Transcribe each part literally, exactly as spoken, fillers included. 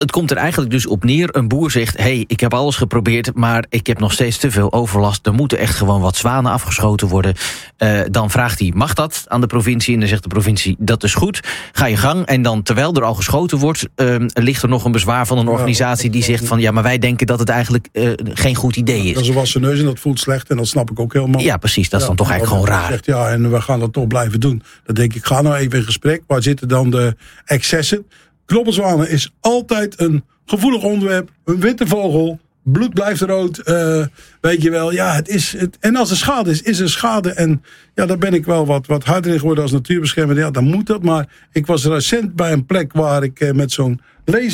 het komt er eigenlijk dus op neer. Een boer zegt, hé, hey, ik heb alles geprobeerd, maar ik heb nog steeds te veel overlast. Er moeten echt gewoon wat zwanen afgeschoten worden. Uh, dan vraagt hij, mag dat aan de provincie? En dan zegt de provincie, dat is goed. Ga je gang. En dan, terwijl er al geschoten wordt, uh, ligt er nog een bezwaar van een organisatie die zegt van, ja, maar wij denken dat het eigenlijk uh, geen goed idee is. Dat is een wassen neus en dat voelt slecht en dat snap ik ook helemaal. Ja, precies. Dat is ja, dan toch eigenlijk gewoon raar. Zegt, ja, en we gaan dat toch blijven doen. Dan denk ik, ga nou even in gesprek. Waar zitten dan de excessen? Knoppelzwanen is altijd een gevoelig onderwerp. Een witte vogel. Bloed blijft rood. Uh, weet je wel. Ja, het is. Het, en als er schade is, is er schade. En ja, daar ben ik wel wat, wat harder in geworden als natuurbeschermer. Ja, dan moet dat. Maar ik was recent bij een plek waar ik uh, met zo'n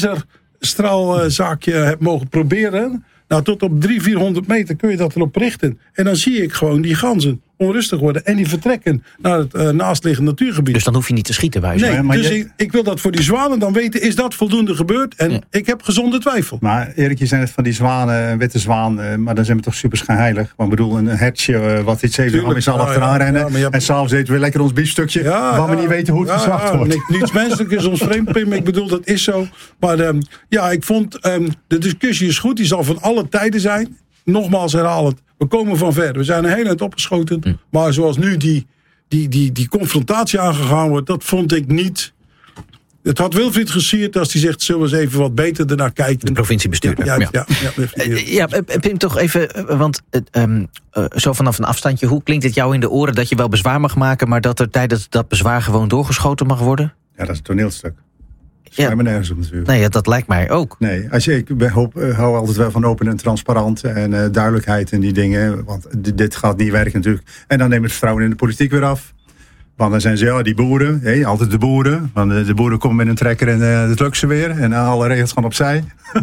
laserstraalzaakje uh, heb mogen proberen. Nou, tot op driehonderd, vierhonderd meter kun je dat erop richten. En dan zie ik gewoon die ganzen onrustig worden. En die vertrekken naar het uh, naastliggende natuurgebied. Dus dan hoef je niet te schieten bij Nee, maar, maar dus je... ik, ik wil dat voor die zwanen dan weten. Is dat voldoende gebeurd? En ja. ik heb gezonde twijfel. Maar Erik, je zei net van die zwanen, een witte zwaan. Uh, maar dan zijn we toch super schijnheilig. Maar ik bedoel, een hertje uh, wat iets heeft. We zal achteraan ja, rennen. Ja, hebt... En s'avonds eten we lekker ons biefstukje. Ja, waar ja, we niet weten hoe het ja, geslacht ja, wordt. Ja, niets menselijk is ons vreemd, Pim. Ik bedoel, dat is zo. Maar um, ja, ik vond um, de discussie is goed. Die zal van alle tijden zijn. Nogmaals herhalend, we komen van ver. We zijn een heel eind opgeschoten. Mm. Maar zoals nu die, die, die, die confrontatie aangegaan wordt, dat vond ik niet. Het had Wilfried gesierd als hij zegt, zullen we eens even wat beter ernaar kijken. De provinciebestuurder. Ja, ja, ja. ja, ja, ja Pim, toch even, want um, uh, zo vanaf een afstandje, hoe klinkt het jou in de oren dat je wel bezwaar mag maken, maar dat er tijdens dat bezwaar gewoon doorgeschoten mag worden? Ja, dat is een toneelstuk. Ja. Nergens op natuurlijk. Nee, dat lijkt mij ook. Nee, als je, ik hoop, hou altijd wel van open en transparant en uh, duidelijkheid en die dingen. Want d- dit gaat niet werken natuurlijk. En dan neemt het vertrouwen in de politiek weer af. Want dan zijn ze, ja, die boeren, hé, altijd de boeren. Want de, de boeren komen met een trekker en uh, dat lukt ze weer. En uh, alle regels gaan opzij.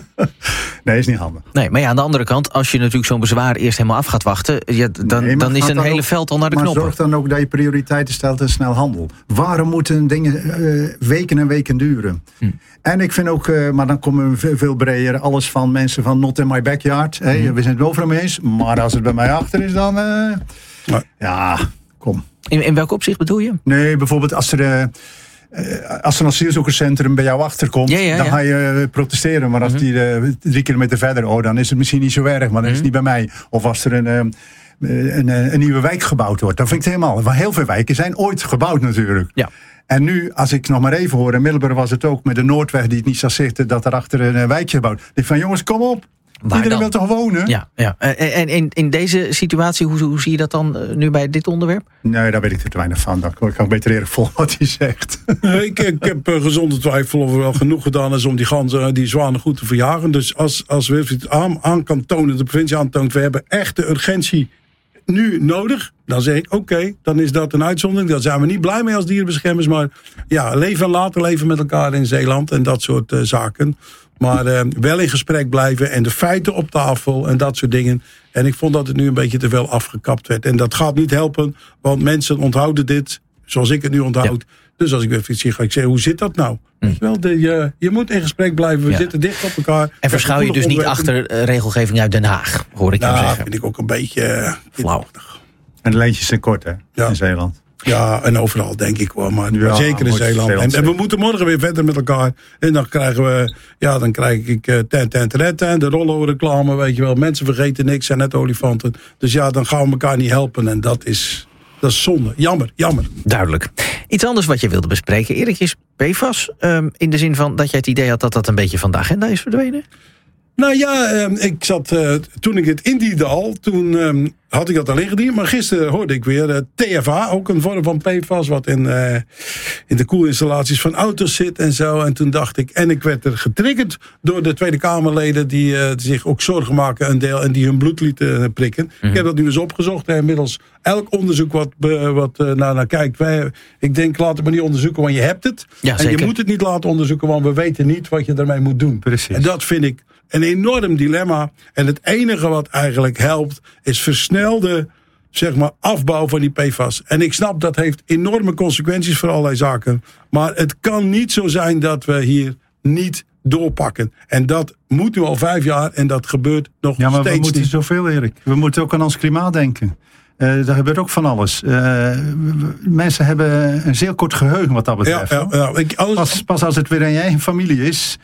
Nee, is niet handig. Nee, maar ja, aan de andere kant, als je natuurlijk zo'n bezwaar eerst helemaal af gaat wachten, ja, dan, nee, dan is een hele ook, veld al naar de maar knoppen. Maar zorg dan ook dat je prioriteiten stelt en snel handel. Waarom moeten dingen uh, weken en weken duren? Hm. En ik vind ook, uh, maar dan komen we veel, veel breder, alles van mensen van not in my backyard. Hey, hm. We zijn het overal mee eens, maar als het bij mij achter is, dan uh, maar, ja, kom. In, in welk opzicht bedoel je? Nee, bijvoorbeeld als er, uh, als er een asielzoekerscentrum bij jou achterkomt, ja, ja, dan ja. ga je uh, protesteren. Maar als mm-hmm. die uh, drie kilometer verder, oh, dan is het misschien niet zo erg, maar dan mm-hmm. is het niet bij mij. Of als er een, uh, een, een, een nieuwe wijk gebouwd wordt, dan vind ik het helemaal. Want heel veel wijken zijn ooit gebouwd natuurlijk. Ja. En nu, als ik nog maar even hoor, in Middelburg was het ook met de Noordweg die het niet zag zitten, dat er achter een uh, wijkje gebouwd. Ik denk van jongens, kom op. Waar Iedereen wil toch wonen? Ja, ja. En in, in deze situatie, hoe, hoe zie je dat dan uh, nu bij dit onderwerp? Nee, daar weet ik er te weinig van. Dan kan ik beter eerlijk volgen wat hij zegt. ik, ik heb uh, gezonde twijfel of er wel genoeg gedaan is om die ganzen, die zwanen goed te verjagen. Dus als, als Wilfried aan, aan kan tonen, de provincie aantoont, we hebben echt de urgentie nu nodig, dan zeg ik, oké, okay, dan is dat een uitzondering. Daar zijn we niet blij mee als dierenbeschermers, maar ja, leven en laten leven met elkaar in Zeeland en dat soort uh, zaken. Maar uh, wel in gesprek blijven en de feiten op tafel en dat soort dingen. En ik vond dat het nu een beetje te veel afgekapt werd. En dat gaat niet helpen, want mensen onthouden dit zoals ik het nu onthoud. Ja. Dus als ik even zie, ga ik zeggen, hoe zit dat nou? Hm. Wel, de, je, je moet in gesprek blijven, we ja. zitten dicht op elkaar. En verschuil je dus niet achter uh, regelgeving uit Den Haag, hoor ik nou, jou zeggen. Dat vind ik ook een beetje uh, flauw. En de lijntjes zijn kort, hè, ja. in Zeeland. Ja, en overal denk ik wel, maar ja, zeker in Zeeland. En, en we moeten morgen weer verder met elkaar. En dan krijgen we, ja, dan krijg ik uh, ten ten ten ten, de Rollo-reclame, weet je wel. Mensen vergeten niks, zijn net olifanten. Dus ja, dan gaan we elkaar niet helpen en dat is, dat is zonde. Jammer, jammer. Duidelijk. Iets anders wat je wilde bespreken, Erik, is P F A S. Um, in de zin van dat jij het idee had dat dat een beetje van de agenda is verdwenen? Nou ja, uh, ik zat, uh, toen ik het indiende al, toen uh, had ik dat al ingediend. Maar gisteren hoorde ik weer uh, T F A, ook een vorm van P F A S, wat in, uh, in de koelinstallaties van auto's zit en zo. En toen dacht ik, en ik werd er getriggerd door de Tweede Kamerleden die uh, zich ook zorgen maken een deel en die hun bloed lieten uh, prikken. Mm-hmm. Ik heb dat nu eens opgezocht en inmiddels elk onderzoek wat, uh, wat uh, naar, naar kijkt. Wij, ik denk, laat het maar niet onderzoeken, want je hebt het. Ja, en zeker. je moet het niet laten onderzoeken, want we weten niet wat je ermee moet doen. Precies. En dat vind ik een enorm dilemma. En het enige wat eigenlijk helpt is versnelde, zeg maar, afbouw van die P F A S. En ik snap dat heeft enorme consequenties voor allerlei zaken. Maar het kan niet zo zijn dat we hier niet doorpakken. En dat moet nu al vijf jaar en dat gebeurt nog steeds niet. Ja, maar we moeten niet zoveel, Erik. We moeten ook aan ons klimaat denken. Uh, daar gebeurt ook van alles. Uh, mensen hebben een zeer kort geheugen wat dat betreft. Ja, ja, ja. Ik, als... Pas, pas als het weer in je eigen familie is.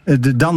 de, dan